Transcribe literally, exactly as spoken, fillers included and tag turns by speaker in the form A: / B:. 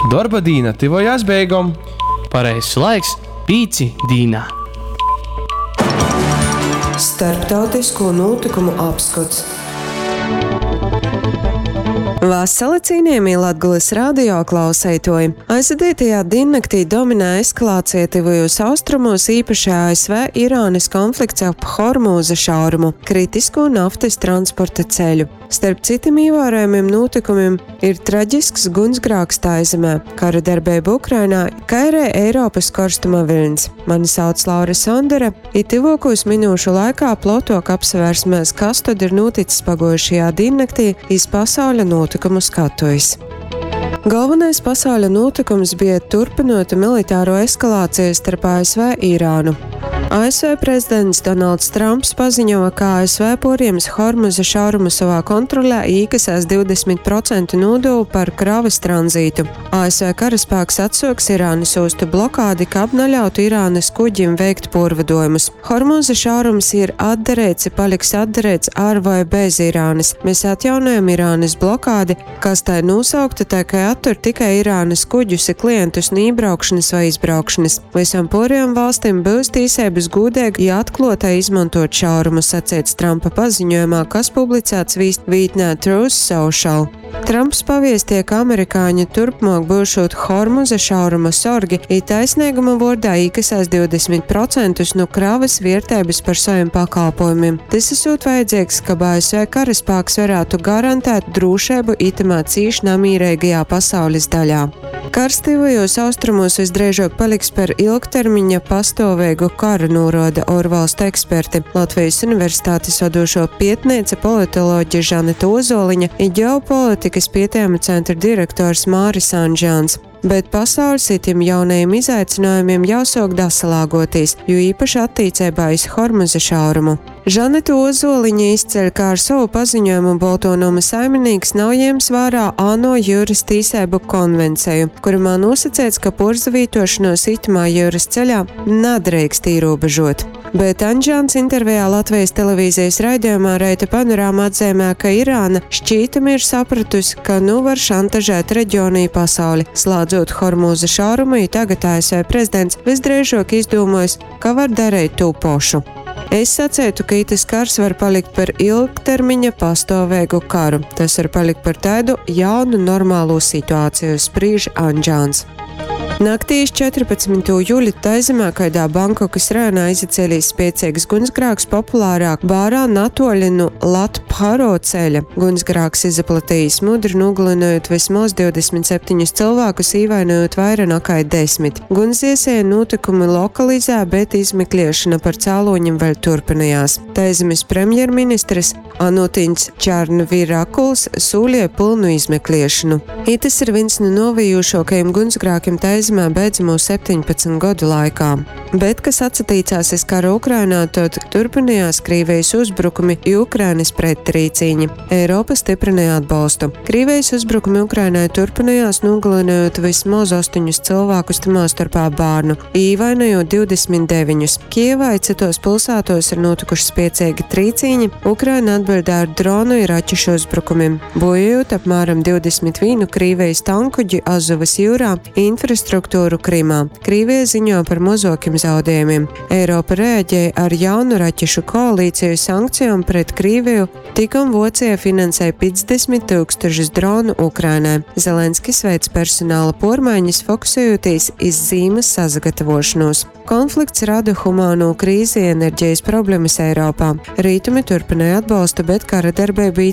A: Darba dīna tivojās beigom.
B: Pareizs laiks pīci dīnā.
C: Starptautisko notikumu apskats. Vasali cienījamie Latgulis radio klausētoji. Aizvadītajā diennaktī dominē eskalācija tuvajos austrumos, īpaši A S V Irānas konflikts ap Hormūza šaurumu, kritisko naftas transporta ceļu. Starp citiem ievērojumiem notikumiem ir traģisks gunsgrāks Taizemē, kara darbība Ukrainā, kā arī Eiropas karstuma viļņs. Mani sauc Laura Sondere, it tuvākos minūšu laikā plotok apsvērsmēs, kas tad ir noticis pagojušajā diennaktī iz pasauļa notikumu skatuves. Galvenais pasauļa notikums bija turpinota militāro eskalāciju starp A S V Irānu. A S V prezidents Donalds Trumps paziņoja, ka A S V poriems Hormuza šaurumu savā kontrolē iekasēs divdesmit procentu nodevu par kravas tranzītu. A S V karaspēks atsoks Irānas ostu blokādi, ka neļautu Irānas kuģim veikt porvadojumus. Hormuza šaurums ir atderēts, paliks atderēts ar vai bez Irānas. Mēs atjaunojam Irānas blokādi, kas tā ir nosaukta, tā kā attur tikai Irānas kuģus, klientus no iebraukšanas vai izbraukšanas. Visam poriem valstīm būs tīsēba gudīgi, ja atklātai izmantot šaurumu, sacīts Trumpa paziņojumā, kas publicēts vītnē Truth Social. Trumps paviestīja, ka amerikāņi turpmāk būšot Hormuza šauruma sorgi, ir taisnīguma vārdā iekasēs divdesmit procentus no kravas vērtības par saviem pakalpojumiem. Tas esot vajadzīgs, ka A S V karaspēks varētu garantēt drošību itamā cīši namīrīgajā pasaules daļā. Karstīvajos austrumos visdrīzāk paliks par ilgtermiņa pastāvīgu karu, norāda ārvalstu eksperti. Latvijas Universitātes vadošo pētniece politoloģe Žaneta Ozoliņa un ģeopolitikas pētījumu centra direktors Māris Anžāns. Bet pasaules itim jaunajiem izaicinājumiem jau sāk dasalāgoties, jo īpaši attīcībā iz Hormuza šaurumu. Žaneta Ozoliņa izceļ, kā ar savu paziņojumu Baltonoma saimnieks nav ņēmis vērā ANO jūras tīsēbu konvenciju, kurumā nosacēts, ka porzavītošanos itamā jūras ceļā nedrīkst ierobežot. Bet Anžāns intervijā Latvijas televīzijas raidījumā Reita panorāma atzīmē, ka Irāna šķītami ir sapratusi, ka nu var šantažēt reģionu pasauli. Slēdzot Hormuza šaurumu, tagad A S V prezidents visdrīzāk izdomājis, ka var darīt to pašu. Es sacītu, ka itis kars var palikt par ilgtermiņa pastāvīgu karu. Tas var palikt par tādu jaunu normālu situāciju, sprīž Anžāns. Naktīs četrpadsmitā jūļa Taizemē, kaidā Bankokas rajonā izcēlīs spēcīgs gunsgrāks populārāk bārā natoļi no Latpharo ceļa. Gunsgrāks izaplatījis mudri, nogalinojot vismaz divdesmit septiņus cilvēkus, īvainojot vairāk nekā desmit. Gunsdziesēja notikumi lokalizē, bet izmeklēšana par cēloņiem vēl turpinājās. Taizemes premjerministrs Anutīns Čarnvirakuls sūlīja pilnu izmeklēšanu. Itis ir viens no novijušākajiem gunsgrākiem Taizemē beidzamo septiņpadsmit gadu laikā. Bet, kas atsatīcās iz kara Ukrainā, tad turpinājās Krievijas uzbrukumi Ukrainas prettrīcīņi. Eiropa stiprināja atbalstu. Krievijas uzbrukumi Ukrainai turpinājās, nogalinojot vismaz astoņus cilvēkus, tamā starpā bērnu, īvainojot divdesmit deviņus. Kievā un citos pilsētos ir notikuši spēcīgi trīcīņi. Ukraina atbildā ar dronu ir raķešu uzbrukumiem, bojājot apmēram divdesmit vienu Krievijas tankuģi Azovas jūrā, infrastruktūru Krimā. Krievija ziņo par mazākiem zaudējumiem. Eiropa reaģēja ar jaunu raķešu koalīciju sankcijām pret Krieviju, tikam Vācija finansēja piecdesmit tūkstošus dronu Ukrainai. Zelenskis veic personāla pormaiņas, fokusējoties iz zīmes sagatavošanos. Konflikts rada humāno krīzi, enerģijas problēmas Eiropā. Rītumi turpināja atbalstu, bet kara darbība